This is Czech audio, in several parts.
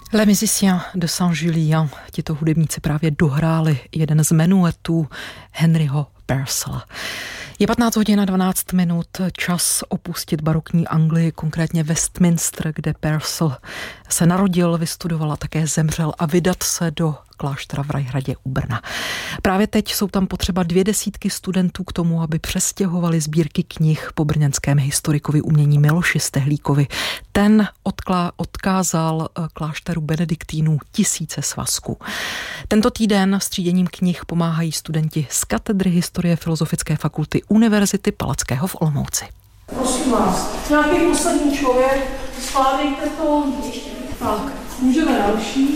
Les Musiciens de Saint-Julien, tito hudebníci právě dohráli jeden z menuetů Henryho Purcella. Je 15 hodin a 12 minut, čas opustit barokní Anglii, konkrétně Westminster, kde Purcell se narodil, vystudoval a také zemřel, a vydat se do kláštera v Rajhradě u Brna. Právě teď jsou tam potřeba 200 studentů k tomu, aby přestěhovali sbírky knih po brněnském historikovi umění Miloši Stehlíkovi. Ten odkázal klášteru benediktínů tisíce svazků. Tento týden s tříděním knih pomáhají studenti z katedry historie Filozofické fakulty Univerzity Palackého v Olomouci. Prosím vás, nějaký poslední člověk, skládejte to. Tak, můžeme další.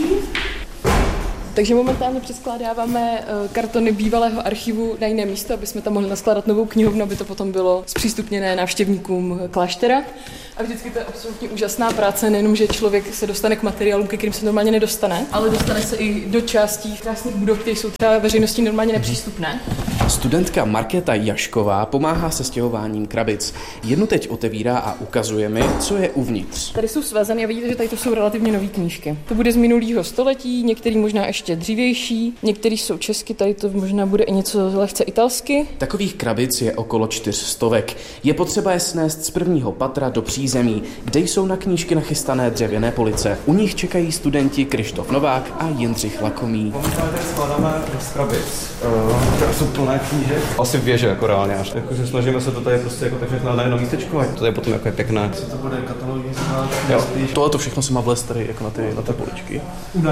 Takže momentálně přeskládáváme kartony bývalého archivu na jiné místo, aby jsme tam mohli naskládat novou knihovnu, aby to potom bylo zpřístupněné návštěvníkům kláštera. A vždycky to je absolutně úžasná práce, nejenom, že člověk se dostane k materiálům, ke kterým se normálně nedostane, ale dostane se i do částí krásných budov, které jsou třeba veřejnosti normálně nepřístupné. Studentka Markéta Jašková pomáhá se stěhováním krabic. Jednu teď otevírá a ukazuje mi, co je uvnitř. Tady jsou svazané a vidíte, že tady to jsou relativně nové knížky. To bude z minulého století, některý možná ještě dřívější, některý jsou česky, tady to možná bude i něco lehce italsky. Takových krabic je okolo 400. Je potřeba je snést z prvního patra do přízemí, kde jsou na knížky nachystané dřevěné police. U nich čekají studenti Krištof Novák a Jindřich Lakomý. Momentálně tady skládáme z krabic. Tady jsou plné knížek. Asi věže jako reálně až. Jakože snažíme se to tady prostě jako tak všechno na jedno místečko, to je potom jako je pěkné. Co to bude katalogy? Tohle to všechno se má vlézt tady jako na ty poličky.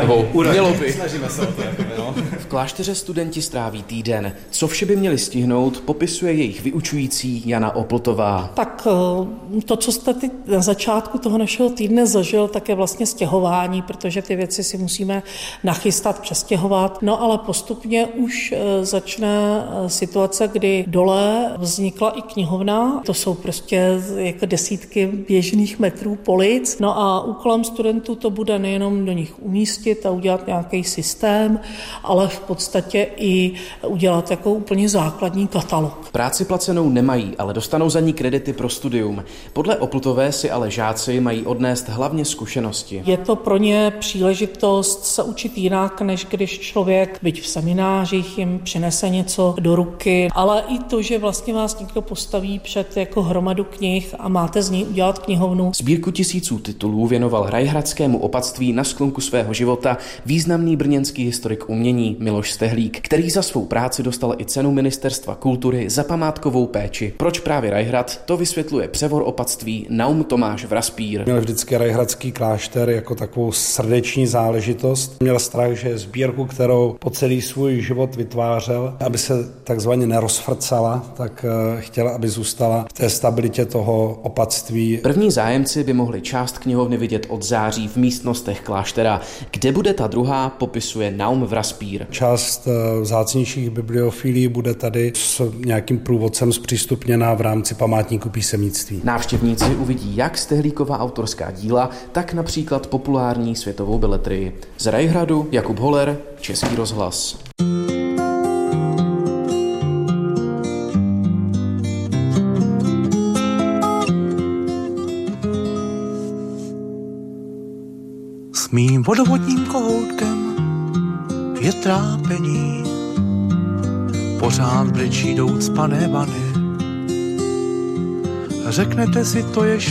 Mělo by. Snažíme se o to jakoby, no. V klášteře studenti stráví týden. Co vše by měli stihnout, popisuje jejich vyučující Jana Opltová. Tak to, co jste teď na začátku toho našeho týdne zažil, tak je vlastně stěhování, protože ty věci si musíme nachystat, přestěhovat. No ale postupně už začne situace, kdy dole vznikla i knihovna. To jsou prostě jako desítky běžných metrů polic. No a úkolem studentů to bude nejenom do nich umístit a udělat nějaký systém, ale v podstatě i udělat jako úplně základní katalog. Práci placenou nemají, ale dostanou za ní kredity pro studium. Podle Opltové si ale žáci mají odnést hlavně zkušenosti. Je to pro ně příležitost se učit jinak, než když člověk, byť v seminářích, jim přinese něco do ruky, ale i to, že vlastně vás někdo postaví před jako hromadu knih a máte z ní udělat knihovnu. Sbírku tisíců titulů věnoval rajhradskému opatství na sklonku svého života významný brněnský historik umění Miloš Stehlík, který za svou práci dostal i cenu Ministerstva kultury za památkovou péči. Proč právě Rajhrad, to vysvětluje převor opatství Naum Tomáš Vraspír. Měl vždycky rajhradský klášter jako takovou srdeční záležitost. Měl strach, že sbírku, kterou po celý svůj život vytvářel, aby se takzvaně nerozfrcala, tak chtěl, aby zůstala v té stabilitě toho opatství. První zájemci by mohli část knihovny vidět od září v místnostech kláštera. Kde bude ta druhá, popisuje Naum Vraspír. Část vzácnějších bibliofilí bude tady s nějakým průvodcem zpřístupněná v rámci památníku písemnictví. Návštěvníci uvidí jak Stehlíkova autorská díla, tak například populární světovou beletrii. Z Rajhradu Jakub Holer, Český rozhlas. S mým vodovodním kohoutkem je trápení, pořád brečí do ucpané vany. Řeknete si, to je